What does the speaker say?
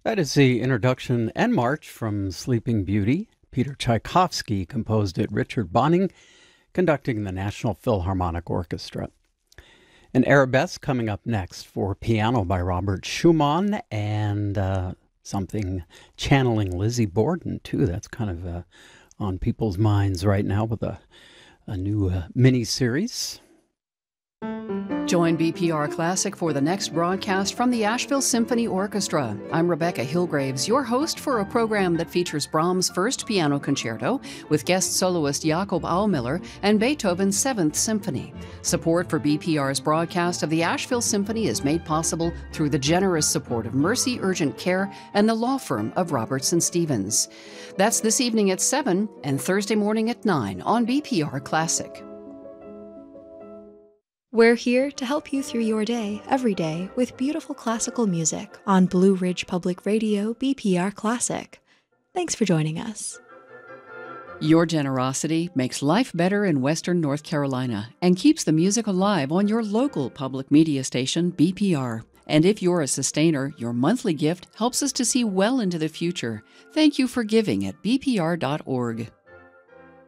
That is the introduction and march from Sleeping Beauty. Peter Tchaikovsky composed it, Richard Bonning conducting the National Philharmonic Orchestra. An arabesque coming up next for piano by Robert Schumann and something channeling Lizzie Borden, too. That's kind of on people's minds right now with a new mini-series. Join BPR Classic for the next broadcast from the Asheville Symphony Orchestra. I'm Rebecca Hillgraves, your host for a program that features Brahms' First Piano Concerto with guest soloist Jakob Aumiller and Beethoven's Seventh Symphony. Support for BPR's broadcast of the Asheville Symphony is made possible through the generous support of Mercy Urgent Care and the law firm of Robertson Stevens. That's this evening at 7 and Thursday morning at 9 on BPR Classic. We're here to help you through your day, every day, with beautiful classical music on Blue Ridge Public Radio, BPR Classic. Thanks for joining us. Your generosity makes life better in Western North Carolina and keeps the music alive on your local public media station, BPR. And if you're a sustainer, your monthly gift helps us to see well into the future. Thank you for giving at bpr.org.